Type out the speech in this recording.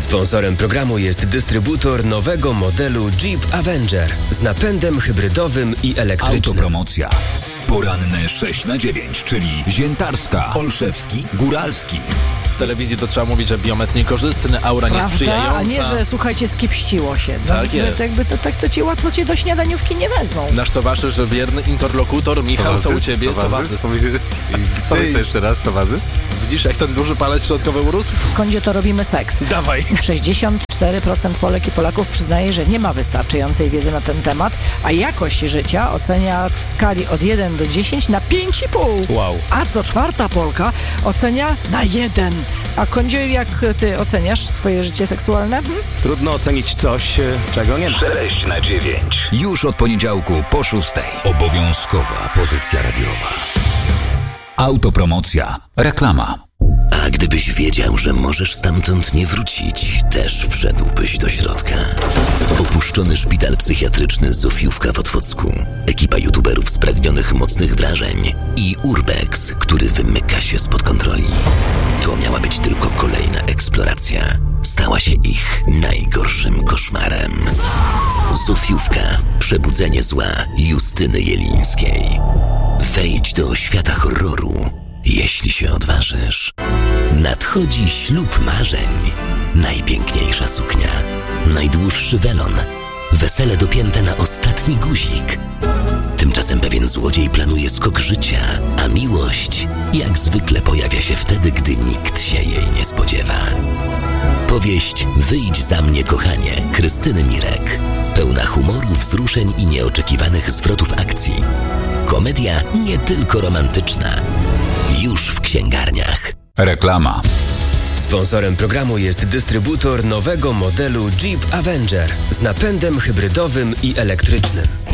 Sponsorem programu jest dystrybutor nowego modelu Jeep Avenger z napędem hybrydowym i elektrycznym. Autopromocja. Poranne 6/9, czyli Ziętarska, Olszewski, Góralski. W telewizji to trzeba mówić, że biometr niekorzystny, aura niesprzyjająca. A nie, że słuchajcie, skiepściło się. No, Tak jest. Tak to łatwo cię do śniadaniówki nie wezmą. Nasz towarzysz, wierny interlokutor, Michał, co u ciebie? Towarzys. Powiedz to jeszcze raz, towarzys? Widzisz, jak ten duży palec środkowy urósł? W kądzie to robimy seks. Dawaj. 64% Polek i Polaków przyznaje, że nie ma wystarczającej wiedzy na ten temat, a jakość życia ocenia w skali od 1 do 10 na 5,5. Wow. A co czwarta Polka ocenia na 1. A Kondzie, jak ty oceniasz swoje życie seksualne? Trudno ocenić coś, czego nie ma. 6/9. Już od poniedziałku po 6. Obowiązkowa pozycja radiowa. Autopromocja. Reklama. A gdybyś wiedział, że możesz stamtąd nie wrócić, też wszedłbyś do środka. Opuszczony szpital psychiatryczny Zofiówka w Otwocku, ekipa youtuberów spragnionych mocnych wrażeń i Urbex, który wymyka się spod kontroli. To miała być tylko kolejna eksploracja. Stała się ich najgorszym koszmarem. Zofiówka. Przebudzenie zła Justyny Jelińskiej. Wejdź do świata horroru, jeśli się odważysz. Nadchodzi ślub marzeń. Najpiękniejsza suknia. Najdłuższy welon. Wesele dopięte na ostatni guzik. Tymczasem pewien złodziej planuje skok życia, a miłość jak zwykle pojawia się wtedy, gdy nikt się jej nie spodziewa. Powieść Wyjdź za mnie, kochanie Krystyny Mirek. Pełna humoru, wzruszeń i nieoczekiwanych zwrotów akcji. Komedia nie tylko romantyczna. Już w księgarniach. Reklama. Sponsorem programu jest dystrybutor nowego modelu Jeep Avenger z napędem hybrydowym i elektrycznym.